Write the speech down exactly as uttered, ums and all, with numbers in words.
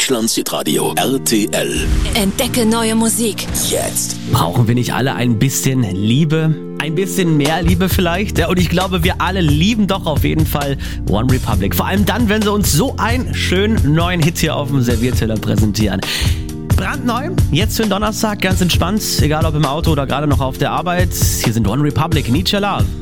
Deutschlands Hitradio R T L. Entdecke neue Musik. Jetzt. Brauchen wir nicht alle ein bisschen Liebe? Ein bisschen mehr Liebe vielleicht? Ja, und ich glaube, wir alle lieben doch auf jeden Fall One Republic. Vor allem dann, wenn sie uns so einen schönen neuen Hit hier auf dem Servierteller präsentieren. Brandneu, jetzt für den Donnerstag, ganz entspannt, egal ob im Auto oder gerade noch auf der Arbeit. Hier sind One Republic, Need Your Love.